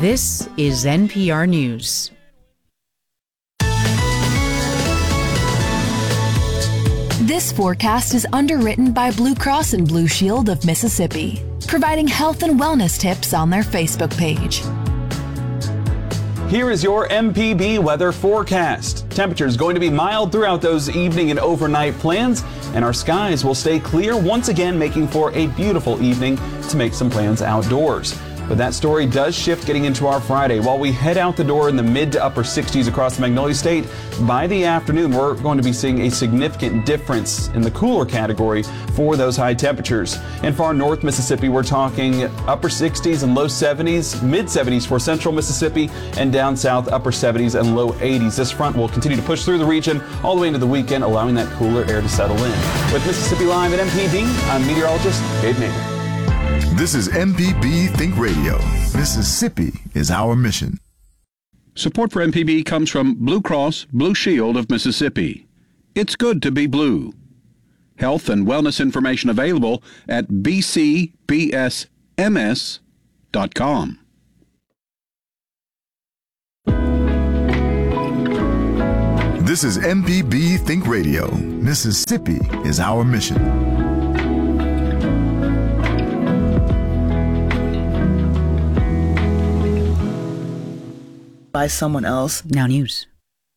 This is NPR News. This forecast is underwritten by Blue Cross and Blue Shield of Mississippi, providing health and wellness tips on their Facebook page. Here is your MPB weather forecast. Temperature is going to be mild throughout those evening and overnight plans, and our skies will stay clear once again, making for a beautiful evening to make some plans outdoors. But that story does shift getting into our Friday. While we head out the door in the mid to upper 60s across the Magnolia State, by the afternoon we're going to be seeing a significant difference in the cooler category for those high temperatures. In far north Mississippi, we're talking upper 60s and low 70s, mid 70s for central Mississippi, and down south upper 70s and low 80s. This front will continue to push through the region all the way into the weekend, allowing that cooler air to settle in. With Mississippi Live at MPB, I'm meteorologist Dave Nader. This is MPB Think Radio. Mississippi is our mission. Support for MPB comes from Blue Cross Blue Shield of Mississippi. It's good to be blue. Health and wellness information available at bcbsms.com. This is MPB Think Radio. Mississippi is our mission. By someone else. Now news.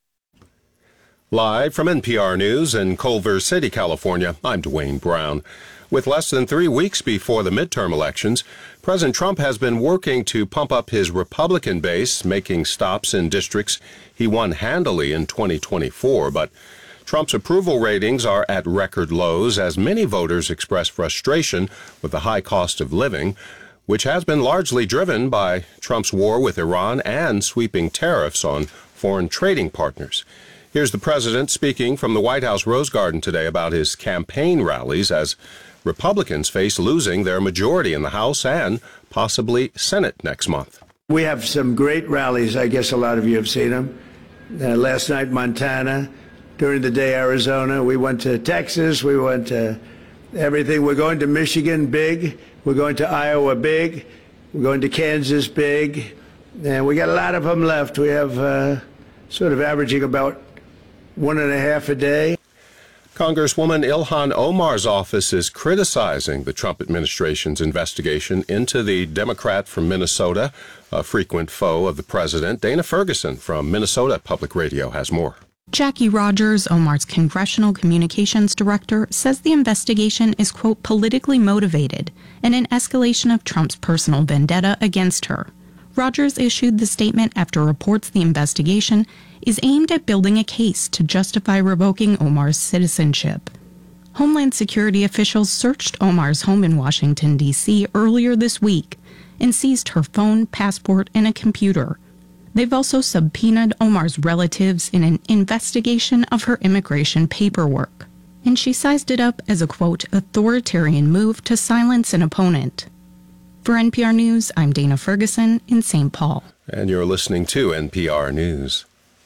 Live from NPR News in Culver City, California, I'm Dwayne Brown. With less than 3 weeks before the midterm elections, President Trump has been working to pump up his Republican base, making stops in districts he won handily in 2024. But Trump's approval ratings are at record lows as many voters express frustration with the high cost of living, which has been largely driven by Trump's war with Iran and sweeping tariffs on foreign trading partners. Here's the president speaking from the White House Rose Garden today about his campaign rallies as Republicans face losing their majority in the House and possibly Senate next month. We have some great rallies. I guess a lot of you have seen them. Last night, Montana. During the day, Arizona. We went to Texas. We went to everything. We're going to Michigan, big. We're going to Iowa, big. We're going to Kansas, big. And we got a lot of them left. We have sort of averaging about 1.5 a day. Congresswoman Ilhan Omar's office is criticizing the Trump administration's investigation into the Democrat from Minnesota, a frequent foe of the president. Dana Ferguson from Minnesota Public Radio has more. Jackie Rogers, Omar's congressional communications director, says the investigation is, quote, politically motivated and an escalation of Trump's personal vendetta against her. Rogers issued the statement after reports the investigation is aimed at building a case to justify revoking Omar's citizenship. Homeland Security officials searched Omar's home in Washington, D.C. earlier this week and seized her phone, passport, and a computer. They've also subpoenaed Omar's relatives in an investigation of her immigration paperwork. And she sized it up as a, quote, authoritarian move to silence an opponent. For NPR News, I'm Dana Ferguson in St. Paul. And you're listening to NPR News.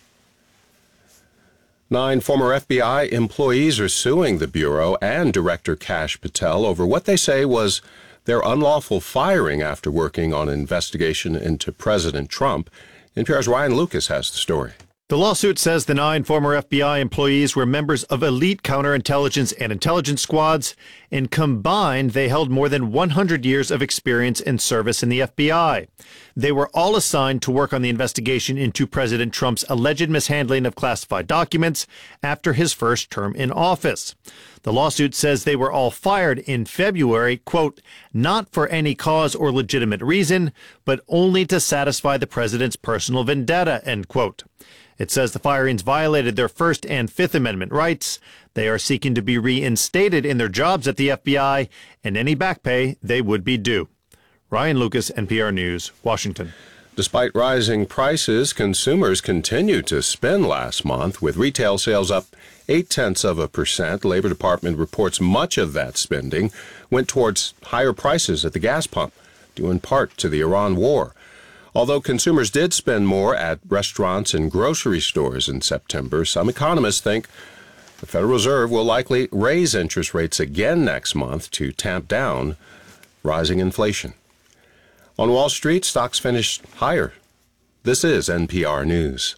9 former FBI employees are suing the Bureau and Director Kash Patel over what they say was their unlawful firing after working on an investigation into President Trump. NPR's Ryan Lucas has the story. The lawsuit says the 9 former FBI employees were members of elite counterintelligence and intelligence squads, and combined, they held more than 100 years of experience and service in the FBI. They were all assigned to work on the investigation into President Trump's alleged mishandling of classified documents after his first term in office. The lawsuit says they were all fired in February, quote, not for any cause or legitimate reason, but only to satisfy the president's personal vendetta, end quote. It says the firings violated their First and Fifth Amendment rights. They are seeking to be reinstated in their jobs at the FBI, and any back pay they would be due. Ryan Lucas, NPR News, Washington. Despite rising prices, consumers continued to spend last month, with retail sales up 0.8%. Labor Department reports much of that spending went towards higher prices at the gas pump, due in part to the Iran war. Although consumers did spend more at restaurants and grocery stores in September, some economists think the Federal Reserve will likely raise interest rates again next month to tamp down rising inflation. On Wall Street, stocks finished higher. This is NPR News.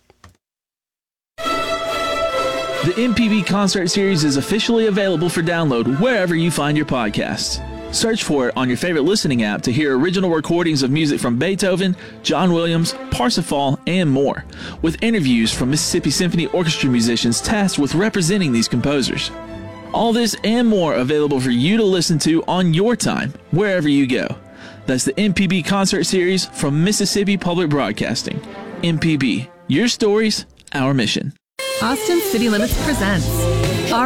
The MPB concert series is officially available for download wherever you find your podcasts. Search for it on your favorite listening app to hear original recordings of music from Beethoven, John Williams, Parsifal, and more, with interviews from Mississippi Symphony Orchestra musicians tasked with representing these composers. All this and more available for you to listen to on your time, wherever you go. That's the MPB concert series from Mississippi Public Broadcasting. MPB, your stories, our mission. Austin City Limits presents